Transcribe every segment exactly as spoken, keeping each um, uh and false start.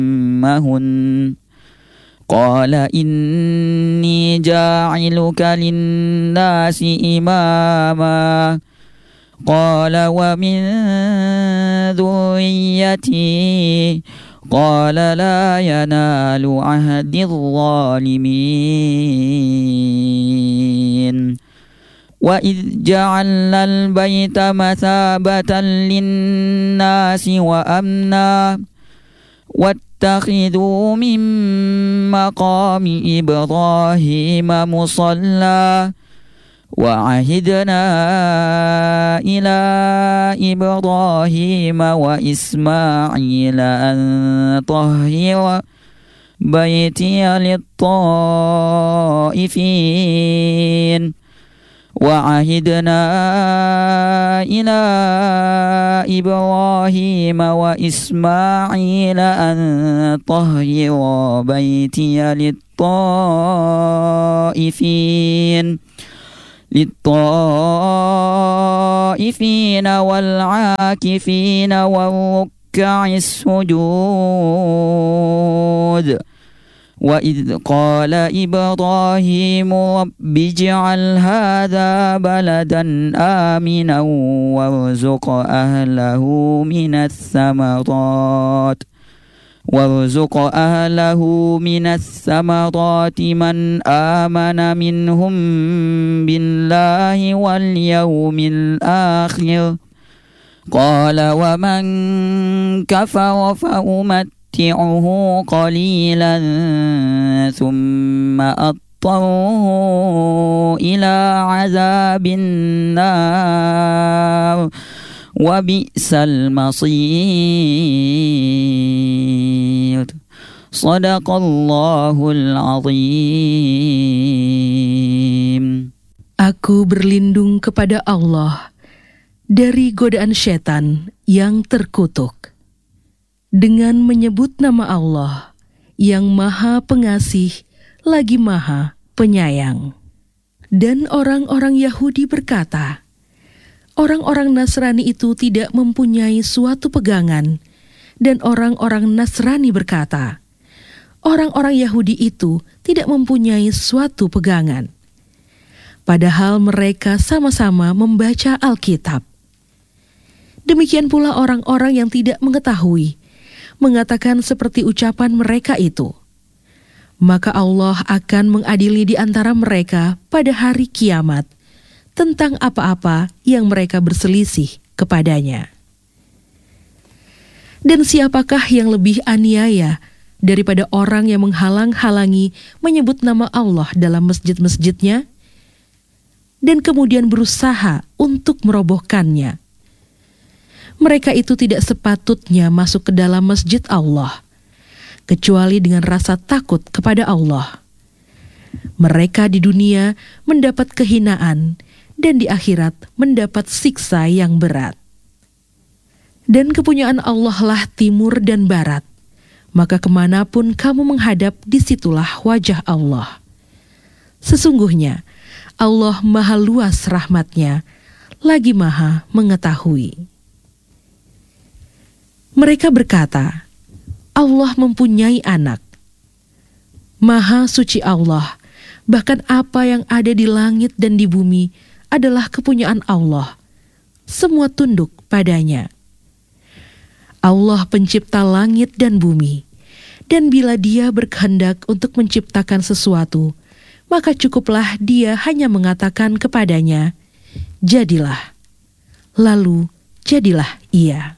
أمهن قال إني جاعلك للناس إماما قال ومن ذريتي قال لا ينال عهد الظالمين وإذ جعلنا البيت مثابة للناس وأمنا واتخذوا من مقام إبراهيم مصلى وعهدنا إلى إبراهيم وإسماعيل أن طهر بيتي للطائفين وعهدنا إلى إبراهيم وإسماعيل أن طهر بيتي للطائفين للطائفين والعاكفين والركع السجود وإذ قال إبراهيم رب اجعل هذا بلدا آمنا وارزق أهله من الثمرات وارزق أهله من الثمرات من آمن منهم بالله واليوم الآخر قال ومن كفر فأمتعه قليلا ثم أضطره إلى عذاب النار وبئس المصير صدق الله العظيم. Aku berlindung kepada Allah dari godaan setan yang terkutuk dengan menyebut nama Allah yang Maha Pengasih lagi Maha Penyayang. Dan orang-orang Yahudi berkata, orang-orang Nasrani itu tidak mempunyai suatu pegangan, dan orang-orang Nasrani berkata, orang-orang Yahudi itu tidak mempunyai suatu pegangan. Padahal mereka sama-sama membaca Alkitab. Demikian pula orang-orang yang tidak mengetahui, mengatakan seperti ucapan mereka itu. Maka Allah akan mengadili di antara mereka pada hari kiamat tentang apa-apa yang mereka berselisih kepadanya. Dan siapakah yang lebih aniaya daripada orang yang menghalang-halangi menyebut nama Allah dalam masjid-masjidnya dan kemudian berusaha untuk merobohkannya? Mereka itu tidak sepatutnya masuk ke dalam masjid Allah, kecuali dengan rasa takut kepada Allah. Mereka di dunia mendapat kehinaan, dan di akhirat mendapat siksa yang berat. Dan kepunyaan Allah lah timur dan barat, maka kemanapun kamu menghadap, disitulah wajah Allah. Sesungguhnya Allah maha luas rahmatnya, lagi maha mengetahui. Mereka berkata, Allah mempunyai anak. Maha suci Allah, bahkan apa yang ada di langit dan di bumi adalah kepunyaan Allah. Semua tunduk padanya. Allah pencipta langit dan bumi, dan bila Dia berkehendak untuk menciptakan sesuatu, maka cukuplah Dia hanya mengatakan kepadanya, jadilah. Lalu jadilah ia.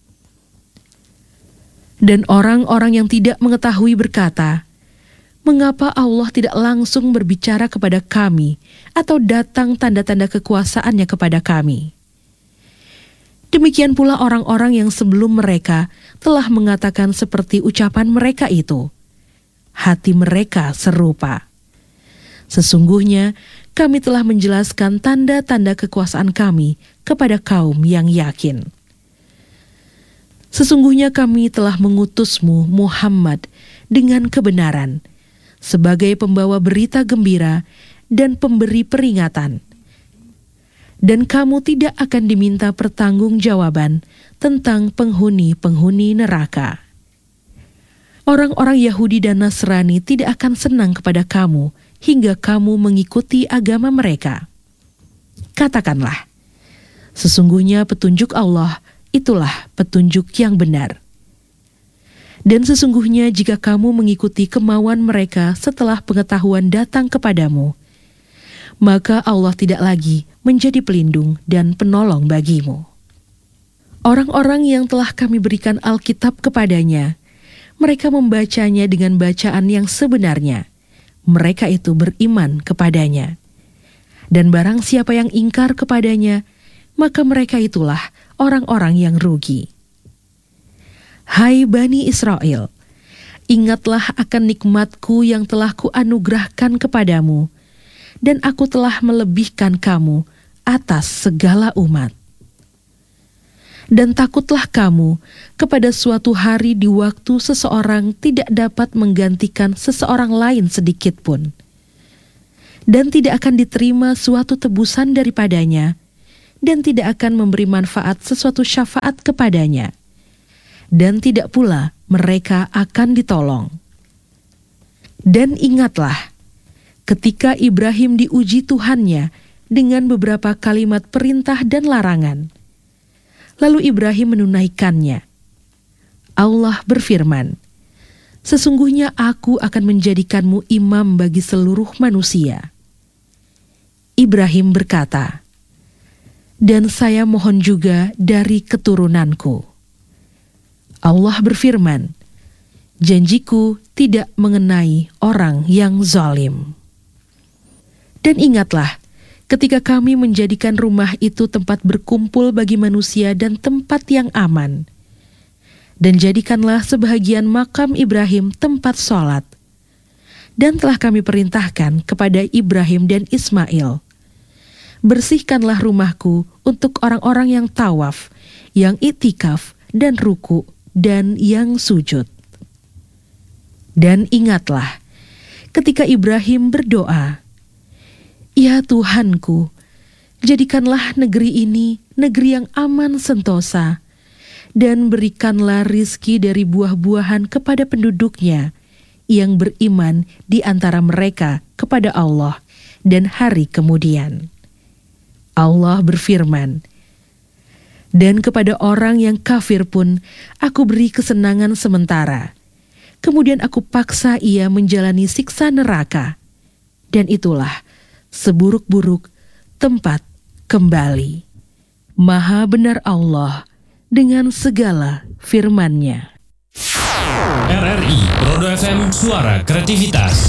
Dan orang-orang yang tidak mengetahui berkata, mengapa Allah tidak langsung berbicara kepada kami atau datang tanda-tanda kekuasaannya kepada kami? Demikian pula orang-orang yang sebelum mereka telah mengatakan seperti ucapan mereka itu. Hati mereka serupa. Sesungguhnya kami telah menjelaskan tanda-tanda kekuasaan kami kepada kaum yang yakin. Sesungguhnya kami telah mengutusmu Muhammad dengan kebenaran, sebagai pembawa berita gembira dan pemberi peringatan. Dan kamu tidak akan diminta pertanggungjawaban tentang penghuni-penghuni neraka. Orang-orang Yahudi dan Nasrani tidak akan senang kepada kamu hingga kamu mengikuti agama mereka. Katakanlah, sesungguhnya petunjuk Allah itulah petunjuk yang benar. Dan sesungguhnya jika kamu mengikuti kemauan mereka setelah pengetahuan datang kepadamu, maka Allah tidak lagi menjadi pelindung dan penolong bagimu. Orang-orang yang telah kami berikan Alkitab kepadanya, mereka membacanya dengan bacaan yang sebenarnya. Mereka itu beriman kepadanya. Dan barang siapa yang ingkar kepadanya, maka mereka itulah orang-orang yang rugi. Hai Bani Israel, ingatlah akan nikmatku yang telah kuanugerahkan kepadamu, dan aku telah melebihkan kamu atas segala umat. Dan takutlah kamu kepada suatu hari di waktu seseorang tidak dapat menggantikan seseorang lain sedikit pun, dan tidak akan diterima suatu tebusan daripadanya, dan tidak akan memberi manfaat sesuatu syafaat kepadanya, dan tidak pula mereka akan ditolong. Dan ingatlah, ketika Ibrahim diuji Tuhannya dengan beberapa kalimat perintah dan larangan, lalu Ibrahim menunaikannya. Allah berfirman, sesungguhnya aku akan menjadikanmu imam bagi seluruh manusia. Ibrahim berkata, dan saya mohon juga dari keturunanku. Allah berfirman, janjiku tidak mengenai orang yang zalim. Dan ingatlah, ketika kami menjadikan rumah itu tempat berkumpul bagi manusia dan tempat yang aman. Dan jadikanlah sebahagian makam Ibrahim tempat sholat. Dan telah kami perintahkan kepada Ibrahim dan Ismail, bersihkanlah rumahku untuk orang-orang yang tawaf, yang itikaf dan ruku, dan yang sujud. Dan ingatlah, ketika Ibrahim berdoa, ya Tuhanku, jadikanlah negeri ini negeri yang aman sentosa, dan berikanlah rizki dari buah-buahan kepada penduduknya yang beriman di antara mereka kepada Allah dan hari kemudian. Allah berfirman, dan kepada orang yang kafir pun aku beri kesenangan sementara, kemudian aku paksa ia menjalani siksa neraka, dan itulah seburuk-buruk tempat kembali. Maha benar Allah dengan segala firman-Nya. R R I Rodo F M, suara kreativitas.